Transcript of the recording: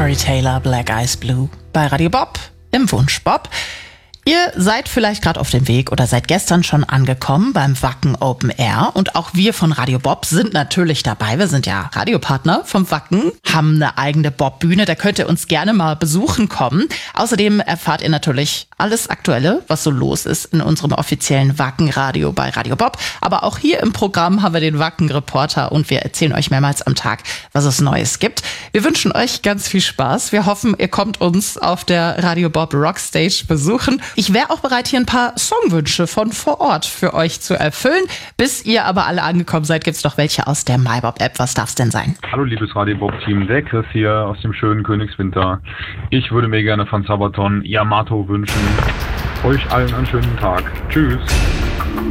Corey Taylor, Black Eyes Blue bei Radio Bob im Wunsch Bob. Ihr seid vielleicht gerade auf dem Weg oder seid gestern schon angekommen beim Wacken Open Air und auch wir von Radio Bob sind natürlich dabei. Wir sind ja Radiopartner vom Wacken, haben eine eigene Bob-Bühne, da könnt ihr uns gerne mal besuchen kommen. Außerdem erfahrt ihr natürlich alles Aktuelle, was so los ist in unserem offiziellen Wacken-Radio bei Radio Bob. Aber auch hier im Programm haben wir den Wacken-Reporter und wir erzählen euch mehrmals am Tag, was es Neues gibt. Wir wünschen euch ganz viel Spaß. Wir hoffen, ihr kommt uns auf der Radio Bob Rockstage besuchen. Ich wäre auch bereit, hier ein paar Songwünsche von vor Ort für euch zu erfüllen. Bis ihr aber alle angekommen seid, gibt's noch welche aus der MyBob-App. Was darf's denn sein? Hallo liebes Radio Bob-Team, der Chris hier aus dem schönen Königswinter. Ich würde mir gerne von Sabaton Yamato wünschen. Euch allen einen schönen Tag. Tschüss.